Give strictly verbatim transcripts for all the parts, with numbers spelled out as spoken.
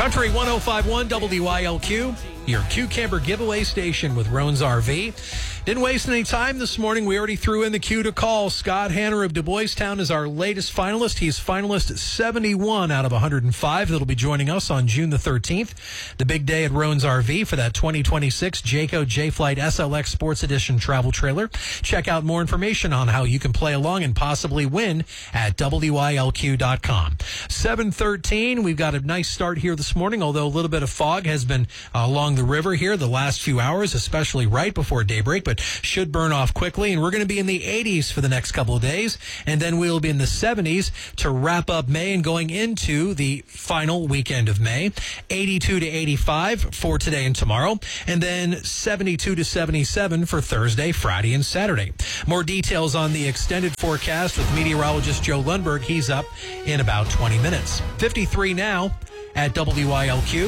Country one oh five point one W I L Q, your Q Camper giveaway station with Roan's R V. Didn't waste any time this morning. We already threw in the queue to call. Scott Hanner of Du Bois Town is our latest finalist. He's finalist seventy-one out of one hundred five. That'll be joining us on June the thirteenth. The big day at Roan's R V for that twenty twenty-six Jayco J-Flight S L X Sports Edition travel trailer. Check out more information on how you can play along and possibly win at W I L Q dot com. seven thirteen, we've got a nice start here this morning, although a little bit of fog has been uh, along the river here the last few hours, especially right before daybreak, but should burn off quickly. And we're going to be in the eighties for the next couple of days, and then we'll be in the seventies to wrap up May and going into the final weekend of May. eighty-two to eighty-five for today and tomorrow, and then seventy-two to seventy-seven for Thursday, Friday, and Saturday. More details on the extended forecast with meteorologist Joe Lundberg. He's up in about twenty minutes. fifty-three now at W I L Q.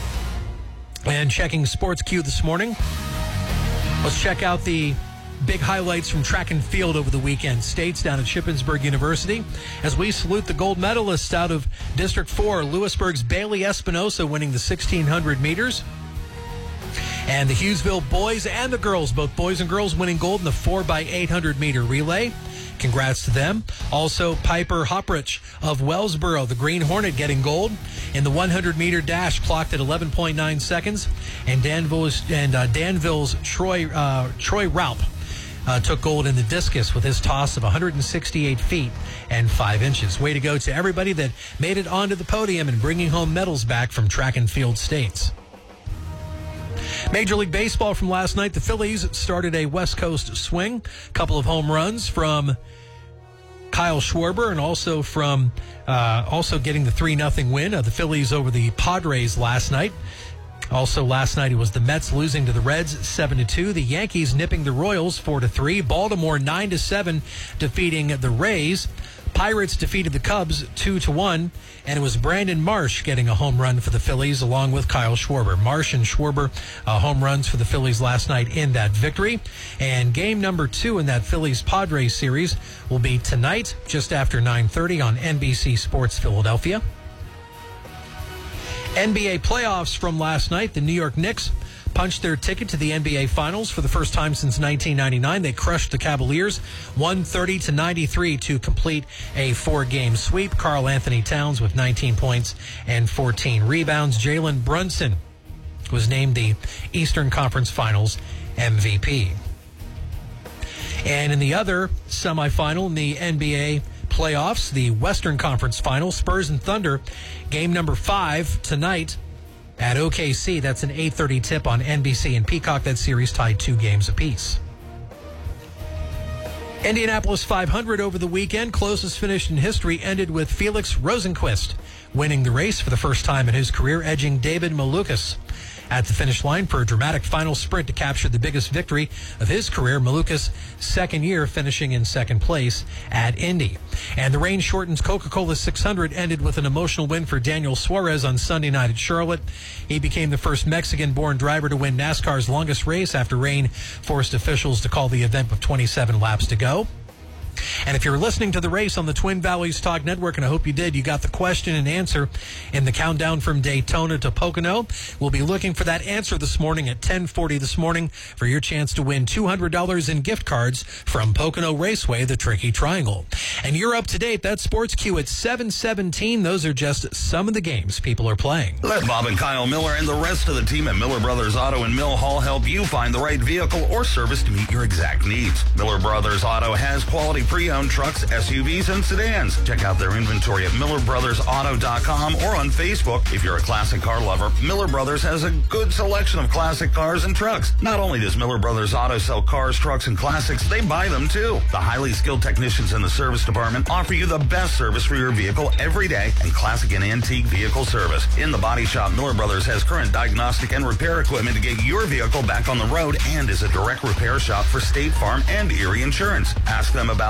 And checking Sports Q this morning. Let's check out the big highlights from track and field over the weekend. States down at Shippensburg University as we salute the gold medalists out of District four. Lewisburg's Bailey Espinosa winning the sixteen hundred meters. And the Hughesville boys and the girls, both boys and girls, winning gold in the four by eight hundred meter relay. Congrats to them. Also, Piper Hoprich of Wellsboro, the Green Hornet, getting gold in the one hundred meter dash, clocked at eleven point nine seconds. And Danville's, and, uh, Danville's Troy, uh, Troy Raup uh, took gold in the discus with his toss of one hundred sixty-eight feet and five inches. Way to go to everybody that made it onto the podium and bringing home medals back from track and field states. Major League Baseball from last night. The Phillies started a West Coast swing. A couple of home runs from Kyle Schwarber, and also from uh, also getting the three nothing win of the Phillies over the Padres last night. Also last night it was the Mets losing to the Reds seven to two. The Yankees nipping the Royals four to three. Baltimore nine to seven defeating the Rays. Pirates defeated the Cubs two to one, and it was Brandon Marsh getting a home run for the Phillies along with Kyle Schwarber. Marsh and Schwarber uh, home runs for the Phillies last night in that victory. And game number two in that Phillies-Padres series will be tonight just after nine thirty on N B C Sports Philadelphia. N B A playoffs from last night. The New York Knicks punched their ticket to the N B A Finals for the first time since nineteen ninety-nine. They crushed the Cavaliers one thirty to ninety-three to complete a four-game sweep. Karl Anthony Towns with nineteen points and fourteen rebounds. Jalen Brunson was named the Eastern Conference Finals M V P. And in the other semifinal in the N B A playoffs, the Western Conference Finals, Spurs and Thunder, game number five tonight at O K C. That's an eight thirty tip on N B C and Peacock. That series tied two games apiece. Indianapolis five hundred over the weekend. Closest finish in history ended with Felix Rosenqvist winning the race for the first time in his career, edging David Malukas at the finish line for a dramatic final sprint to capture the biggest victory of his career. Malukas' second year finishing in second place at Indy. And the rain shortens Coca-Cola six hundred ended with an emotional win for Daniel Suarez on Sunday night at Charlotte. He became the first Mexican-born driver to win NASCAR's longest race after rain forced officials to call the event with twenty-seven laps to go. And if you're listening to the race on the Twin Valleys Talk Network, and I hope you did, you got the question and answer in the countdown from Daytona to Pocono. We'll be looking for that answer this morning at ten forty this morning for your chance to win two hundred dollars in gift cards from Pocono Raceway, the Tricky Triangle. And you're up to date. That's Sports Q at seven seventeen. Those are just some of the games people are playing. Let Bob and Kyle Miller and the rest of the team at Miller Brothers Auto in Mill Hall help you find the right vehicle or service to meet your exact needs. Miller Brothers Auto has quality pre-owned trucks, S U Vs, and sedans. Check out their inventory at miller brothers auto dot com or on Facebook. If you're a classic car lover, Miller Brothers has a good selection of classic cars and trucks. Not only does Miller Brothers Auto sell cars, trucks, and classics, they buy them too. The highly skilled technicians in the service department offer you the best service for your vehicle every day and classic and antique vehicle service. In the body shop, Miller Brothers has current diagnostic and repair equipment to get your vehicle back on the road and is a direct repair shop for State Farm and Erie Insurance. Ask them about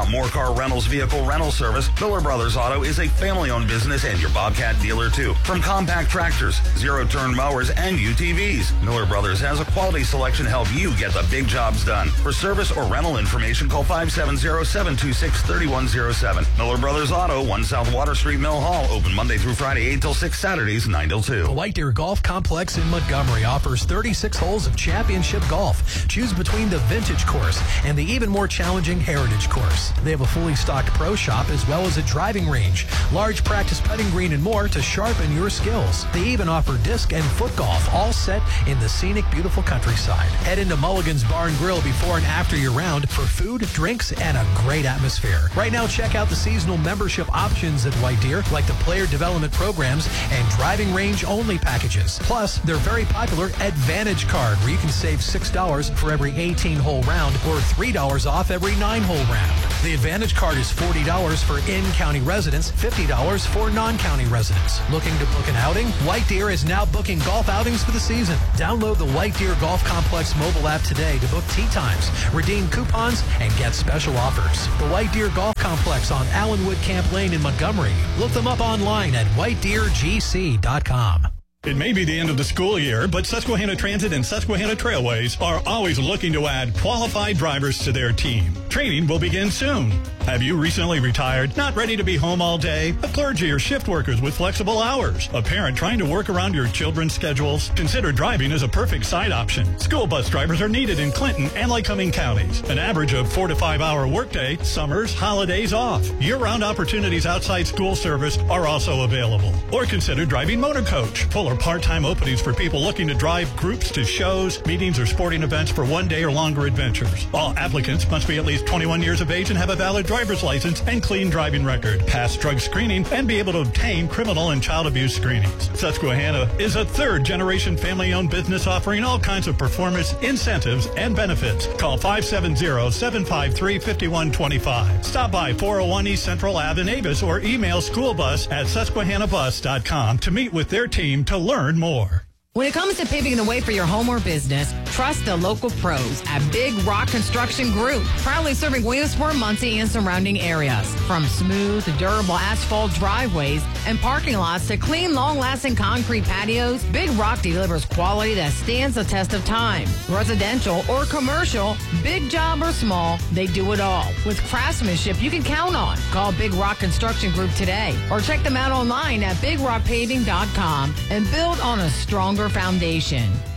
about Moore Car Rentals vehicle rental service, Miller Brothers Auto is a family-owned business and your Bobcat dealer, too. From compact tractors, zero-turn mowers, and U T Vs, Miller Brothers has a quality selection to help you get the big jobs done. For service or rental information, call five seven zero, seven two six, three one zero seven. Miller Brothers Auto, one South Water Street, Mill Hall. Open Monday through Friday, eight till six, Saturdays, nine till two. The White Deer Golf Complex in Montgomery offers thirty-six holes of championship golf. Choose between the vintage course and the even more challenging heritage course. They have a fully stocked pro shop as well as a driving range, large practice putting green, and more to sharpen your skills. They even offer disc and foot golf, all set in the scenic, beautiful countryside. Head into Mulligan's Bar and Grill before and after your round for food, drinks, and a great atmosphere. Right now, check out the seasonal membership options at White Deer, like the player development programs and driving range only packages. Plus, their very popular Advantage card, where you can save six dollars for every eighteen hole round or three dollars off every nine hole round. The Advantage card is forty dollars for in-county residents, fifty dollars for non-county residents. Looking to book an outing? White Deer is now booking golf outings for the season. Download the White Deer Golf Complex mobile app today to book tee times, redeem coupons, and get special offers. The White Deer Golf Complex on Allenwood Camp Lane in Montgomery. Look them up online at white deer g c dot com. It may be the end of the school year, but Susquehanna Transit and Susquehanna Trailways are always looking to add qualified drivers to their team. Training will begin soon. Have you recently retired, not ready to be home all day? A clergy or shift workers with flexible hours? A parent trying to work around your children's schedules? Consider driving as a perfect side option. School bus drivers are needed in Clinton and Lycoming counties. An average of four to five hour workday, summers, holidays off. Year-round opportunities outside school service are also available. Or consider driving motor coach. Full or part-time openings for people looking to drive groups to shows, meetings, or sporting events for one day or longer adventures. All applicants must be at least twenty-one years of age and have a valid driver's license and clean driving record, pass drug screening, and be able to obtain criminal and child abuse screenings. Susquehanna is a third-generation family-owned business offering all kinds of performance, incentives, and benefits. Call five seven zero, seven five three, five one two five. Stop by four oh one East Central Ave in Avis or email schoolbus at susquehanna bus dot com to meet with their team to learn more. When it comes to paving the way for your home or business, trust the local pros at Big Rock Construction Group, proudly serving Williamsport, Muncie, and surrounding areas. From smooth, durable asphalt driveways and parking lots to clean, long-lasting concrete patios, Big Rock delivers quality that stands the test of time. Residential or commercial, big job or small, they do it all. With craftsmanship you can count on. Call Big Rock Construction Group today or check them out online at big rock paving dot com and build on a stronger foundation.